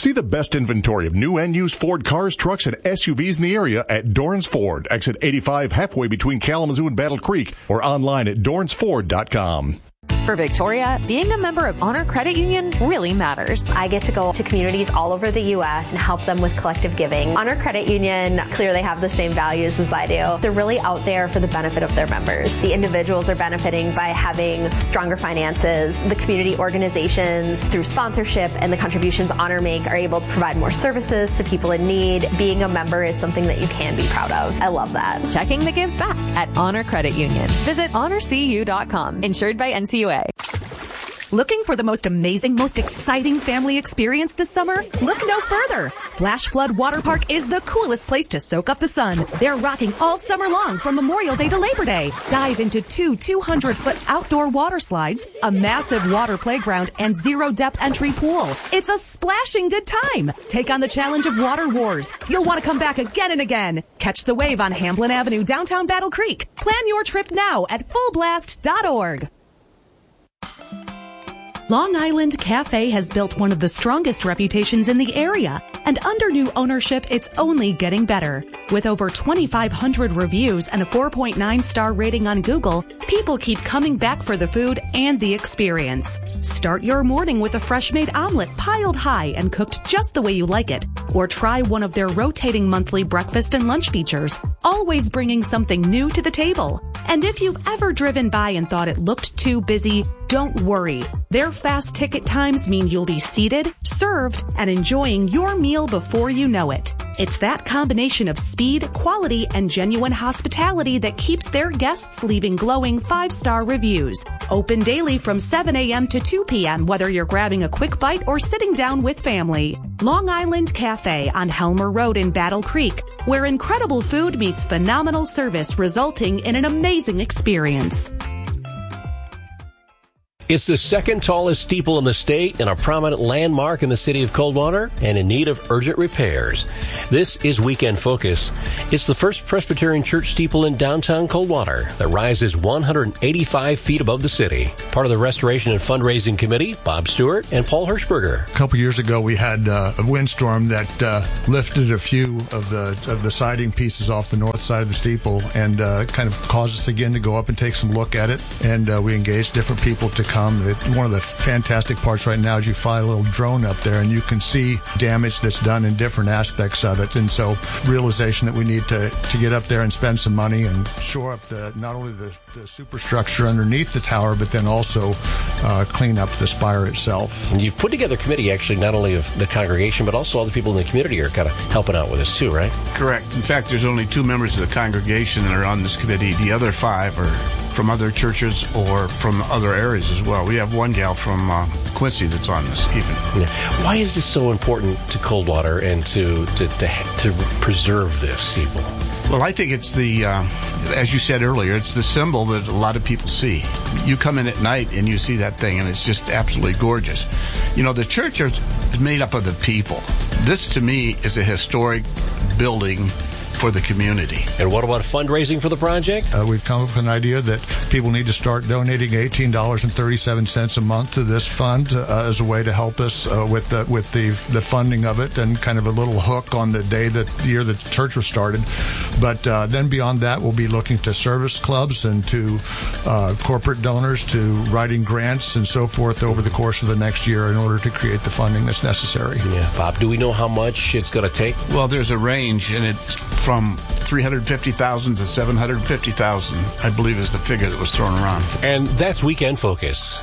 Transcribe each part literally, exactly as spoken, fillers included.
See the best inventory of new and used Ford cars, trucks, and S U Vs in the area at Dorrance Ford, exit eighty-five, halfway between Kalamazoo and Battle Creek, or online at dorrance ford dot com. For Victoria, being a member of Honor Credit Union really matters. I get to go to communities all over the U S and help them with collective giving. Honor Credit Union clearly have the same values as I do. They're really out there for the benefit of their members. The individuals are benefiting by having stronger finances. The community organizations, through sponsorship and the contributions Honor make, are able to provide more services to people in need. Being a member is something that you can be proud of. I love that. Checking the gives back at Honor Credit Union. Visit honor c u dot com. Insured by N C U A. Looking for the most amazing, most exciting family experience this summer? Look no further. Flash Flood Water Park is the coolest place to soak up the sun. They're rocking all summer long from Memorial Day to Labor Day. Dive into two two hundred foot outdoor water slides, a massive water playground, and zero-depth entry pool. It's a splashing good time. Take on the challenge of Water Wars. You'll want to come back again and again. Catch the wave on Hamblin Avenue, downtown Battle Creek. Plan your trip now at full blast dot org. Long Island Cafe has built one of the strongest reputations in the area, and under new ownership, it's only getting better. With over twenty-five hundred reviews and a four point nine star rating on Google, people keep coming back for the food and the experience. Start your morning with a fresh-made omelet piled high and cooked just the way you like it, or try one of their rotating monthly breakfast and lunch features, always bringing something new to the table. And if you've ever driven by and thought it looked too busy, don't worry. Their fast ticket times mean you'll be seated, served, and enjoying your meal before you know it. It's that combination of speed, quality, and genuine hospitality that keeps their guests leaving glowing five-star reviews. Open daily from seven a.m. to two p.m., whether you're grabbing a quick bite or sitting down with family. Long Island Cafe on Helmer Road in Battle Creek, where incredible food meets phenomenal service, resulting in an amazing experience. It's the second tallest steeple in the state and a prominent landmark in the city of Coldwater and in need of urgent repairs. This is Weekend Focus. It's the first Presbyterian church steeple in downtown Coldwater that rises one hundred eighty-five feet above the city. Part of the Restoration and Fundraising Committee, Bob Stewart and Paul Hirschberger. A couple years ago, we had uh, a windstorm that uh, lifted a few of the of the siding pieces off the north side of the steeple and uh, kind of caused us again to go up and take some look at it. And uh, we engaged different people to come. One of the fantastic parts right now is you fly a little drone up there and you can see damage that's done in different aspects of it. And so realization that we need to, to get up there and spend some money and shore up the not only the, the superstructure underneath the tower, but then also uh, clean up the spire itself. And you've put together a committee, actually, not only of the congregation, but also all the people in the community are kind of helping out with this too, right? Correct. In fact, there's only two members of the congregation that are on this committee. The other five are from other churches or from other areas as well. We have one gal from uh, Quincy that's on this even. Yeah. Why is this so important to Coldwater and to to, to, to preserve this steeple? Well, I think it's the, uh, as you said earlier, it's the symbol that a lot of people see. You come in at night and you see that thing, and it's just absolutely gorgeous. You know, the church is made up of the people. This, to me, is a historic building for the community. And what about fundraising for the project? Uh, we've come up with an idea that people need to start donating eighteen dollars and thirty-seven cents a month to this fund uh, as a way to help us uh, with the with the the funding of it, and kind of a little hook on the day that the year that the church was started. But uh, then beyond that, we'll be looking to service clubs and to uh, corporate donors, to writing grants and so forth over the course of the next year in order to create the funding that's necessary. Yeah, Bob, do we know how much it's going to take? Well, there's a range, and it's from three hundred fifty thousand dollars to seven hundred fifty thousand dollars, I believe is the figure that was thrown around. And that's Weekend Focus.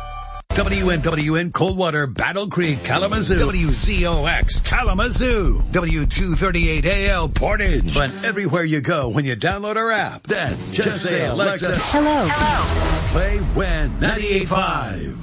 W N W N Coldwater, Battle Creek, Kalamazoo. W Z O X, Kalamazoo. W two thirty-eight A L, Portage. But everywhere you go when you download our app, then just, just say, Alexa, hello. Hello. Play When ninety-eight point five.